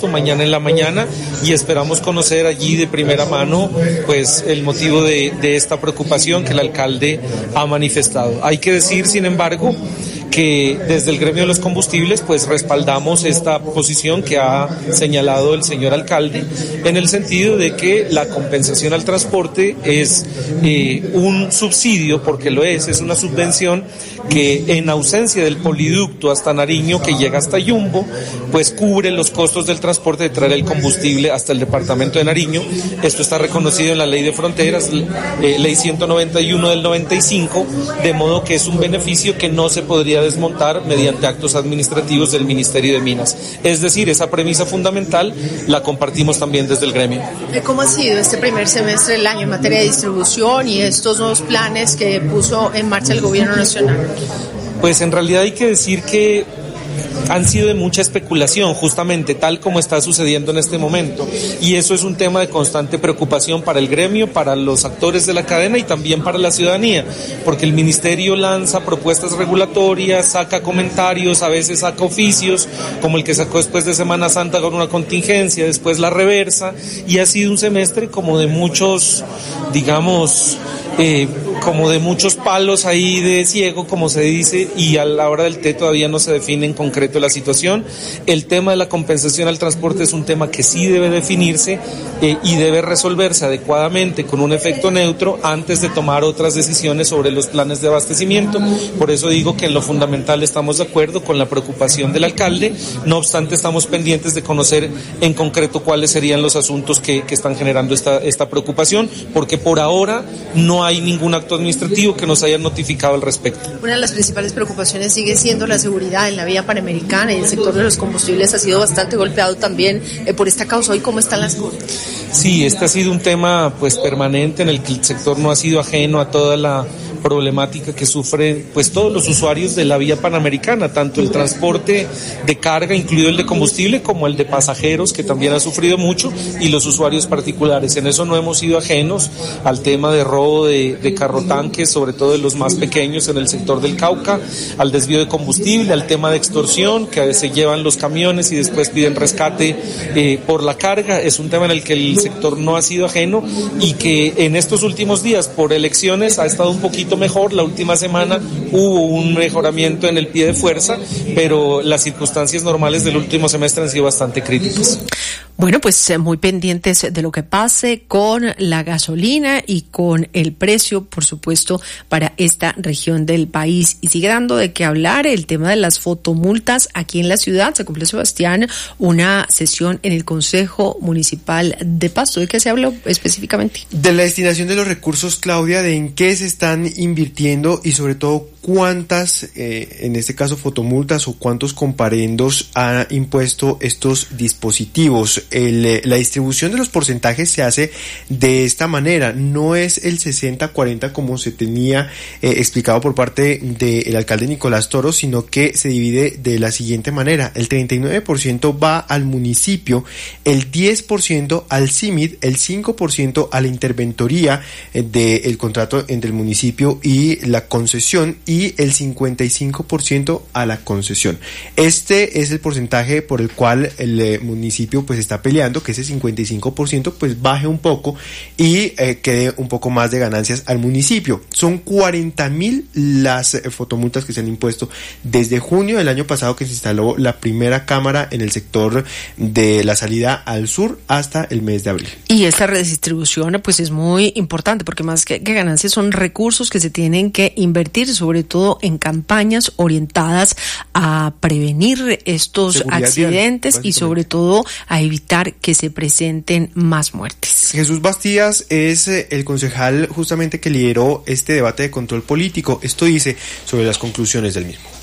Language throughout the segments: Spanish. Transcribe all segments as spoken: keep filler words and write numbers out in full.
esto mañana en la mañana y esperamos conocer allí de primera mano pues el motivo de, de esta preocupación que el alcalde ha manifestado. Hay que decir, sin embargo, que desde el gremio de los combustibles pues respaldamos esta posición que ha señalado el señor alcalde, en el sentido de que la compensación al transporte es eh, un subsidio, porque lo es, es una subvención que en ausencia del poliducto hasta Nariño, que llega hasta Yumbo, pues cubre los costos del transporte de traer el combustible hasta el departamento de Nariño. Esto está reconocido en la ley de fronteras, eh, ley ciento noventa y uno del noventa y cinco, de modo que es un beneficio que no se podría desmontar mediante actos administrativos del Ministerio de Minas. Es decir, esa premisa fundamental la compartimos también desde el gremio. ¿Cómo ha sido este primer semestre del año en materia de distribución y estos nuevos planes que puso en marcha el gobierno nacional? Pues en realidad hay que decir que han sido de mucha especulación, justamente tal como está sucediendo en este momento, y eso es un tema de constante preocupación para el gremio, para los actores de la cadena y también para la ciudadanía, porque el ministerio lanza propuestas regulatorias, saca comentarios, a veces saca oficios, como el que sacó después de Semana Santa con una contingencia, después la reversa, y ha sido un semestre como de muchos, digamos, eh, como de muchos palos ahí de ciego, como se dice, y a la hora del té todavía no se define en concreto la situación. El tema de la compensación al transporte es un tema que sí debe definirse eh, y debe resolverse adecuadamente con un efecto neutro antes de tomar otras decisiones sobre los planes de abastecimiento. Por eso digo que en lo fundamental estamos de acuerdo con la preocupación del alcalde, no obstante estamos pendientes de conocer en concreto cuáles serían los asuntos que, que están generando esta, esta preocupación, porque por ahora no hay ningún acto administrativo que nos hayan notificado al respecto. Una de las principales preocupaciones sigue siendo la seguridad en la vía panamericana, y el sector de los combustibles ha sido bastante golpeado también eh, por esta causa. ¿Hoy cómo están las cosas? Sí, este ha sido un tema pues permanente en el que el sector no ha sido ajeno a toda la problemática que sufren pues todos los usuarios de la vía panamericana, tanto el transporte de carga, incluido el de combustible, como el de pasajeros, que también ha sufrido mucho, y los usuarios particulares. En eso no hemos sido ajenos al tema de robo de, de carrotanques, sobre todo de los más pequeños en el sector del Cauca, al desvío de combustible, al tema de extorsión, que a veces llevan los camiones y después piden rescate eh, por la carga. Es un tema en el que el sector no ha sido ajeno y que en estos últimos días, por elecciones, ha estado un poquito mejor. La última semana hubo un mejoramiento en el pie de fuerza, pero las circunstancias normales del último semestre han sido bastante críticas. Bueno, pues muy pendientes de lo que pase con la gasolina y con el precio, por supuesto, para esta región del país. Y sigue dando de qué hablar el tema de las fotomultas aquí en la ciudad. Se cumplió, Sebastián, una sesión en el Consejo Municipal de Pasto. ¿De qué se habló específicamente? De la destinación de los recursos, Claudia, de en qué se están invirtiendo y sobre todo cuántas, eh, en este caso fotomultas, o cuántos comparendos ha impuesto estos dispositivos. El, eh, la distribución de los porcentajes se hace de esta manera, no es el sesenta cuarenta como se tenía eh, explicado por parte del alcalde Nicolás Toro, sino que se divide de la siguiente manera: el treinta y nueve por ciento va al municipio, el diez por ciento al C I M I D, el cinco por ciento a la interventoría eh, del contrato entre el municipio y la concesión, y el cincuenta y cinco por ciento a la concesión. Este es el porcentaje por el cual el eh, municipio pues está peleando, que ese cincuenta y cinco por ciento pues baje un poco y eh, quede un poco más de ganancias al municipio. Son cuarenta mil las eh, fotomultas que se han impuesto desde junio del año pasado, que se instaló la primera cámara en el sector de la salida al sur, hasta el mes de abril. Y esta redistribución pues es muy importante, porque más que, que ganancias son recursos que se tienen que invertir, sobre todo en campañas orientadas a prevenir estos Seguridad accidentes vial, y sobre todo a evitar que se presenten más muertes. Jesús Bastías es el concejal justamente que lideró este debate de control político. Esto dice sobre las conclusiones del mismo.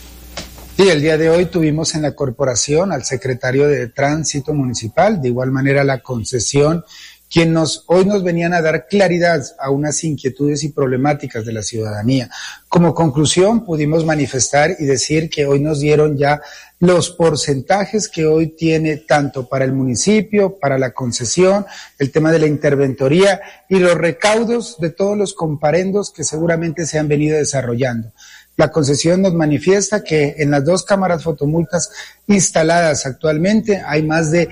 Sí, el día de hoy tuvimos en la corporación al secretario de Tránsito Municipal, de igual manera la concesión, quien nos, hoy nos venían a dar claridad a unas inquietudes y problemáticas de la ciudadanía. Como conclusión, pudimos manifestar y decir que hoy nos dieron ya los porcentajes que hoy tiene tanto para el municipio, para la concesión, el tema de la interventoría y los recaudos de todos los comparendos que seguramente se han venido desarrollando. La concesión nos manifiesta que en las dos cámaras fotomultas instaladas actualmente hay más de